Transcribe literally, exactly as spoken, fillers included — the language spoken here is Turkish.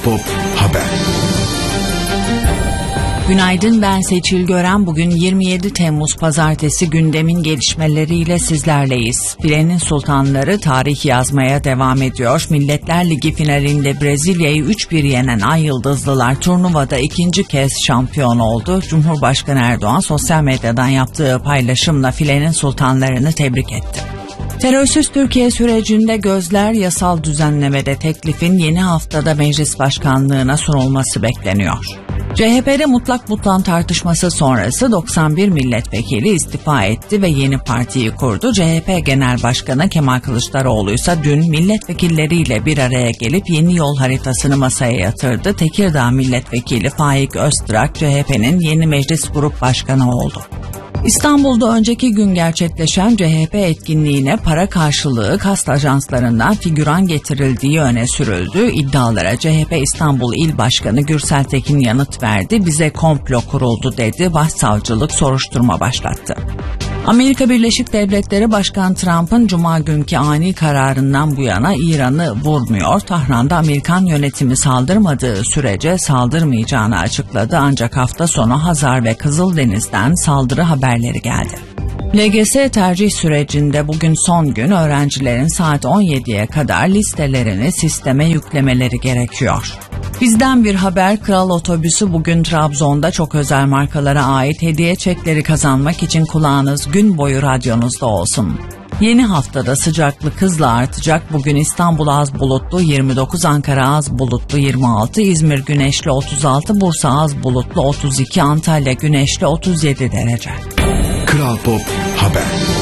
Pop Haber. Günaydın, ben Seçil Gören. Bugün yirmi yedi Temmuz Pazartesi, gündemin gelişmeleriyle sizlerleyiz. Filenin sultanları tarih yazmaya devam ediyor. Milletler Ligi finalinde Brezilya'yı üç bir yenen Ay Yıldızlılar turnuvada ikinci kez şampiyon oldu. Cumhurbaşkanı Erdoğan sosyal medyadan yaptığı paylaşımla filenin sultanlarını tebrik etti. Terörsüz Türkiye sürecinde gözler yasal düzenlemede, teklifin yeni haftada meclis başkanlığına sunulması bekleniyor. C H P'de mutlak butlan tartışması sonrası doksan bir milletvekili istifa etti ve yeni partiyi kurdu. C H P Genel Başkanı Kemal Kılıçdaroğlu ise dün milletvekilleriyle bir araya gelip yeni yol haritasını masaya yatırdı. Tekirdağ Milletvekili Faik Öztürk C H P'nin yeni meclis grup başkanı oldu. İstanbul'da önceki gün gerçekleşen C H P etkinliğine para karşılığı kast ajanslarından figüran getirildiği öne sürüldü. İddialara C H P İstanbul İl Başkanı Gürsel Tekin yanıt verdi. Bize komplo kuruldu dedi. Başsavcılık soruşturma başlattı. Amerika Birleşik Devletleri Başkan Trump'ın Cuma günkü ani kararından bu yana İran'ı vurmuyor. Tahran'da Amerikan yönetimi saldırmadığı sürece saldırmayacağını açıkladı. Ancak hafta sonu Hazar ve Kızıldeniz'den saldırı haberleri geldi. L G S tercih sürecinde bugün son gün, öğrencilerin saat on yediye kadar listelerini sisteme yüklemeleri gerekiyor. Bizden bir haber, Kral Otobüsü bugün Trabzon'da çok özel markalara ait hediye çekleri kazanmak için kulağınız gün boyu radyonuzda olsun. Yeni haftada sıcaklık hızla artacak. Bugün İstanbul az bulutlu yirmi dokuz, Ankara az bulutlu yirmi altı, İzmir güneşli otuz altı, Bursa az bulutlu otuz iki, Antalya güneşli otuz yedi derece. Kral Pop Haber.